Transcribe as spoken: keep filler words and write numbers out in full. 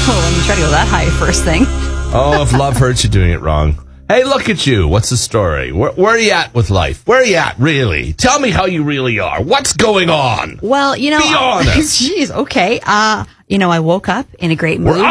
when you try to go that high first thing. Oh, if love hurts, you're doing it wrong. Hey, look at you. What's the story? Where, where are you at with life? Where are you at, really? Tell me how you really are. What's going on? Well, you know, Be honest. Jeez, okay. Uh, you know, I woke up in a great mood. We're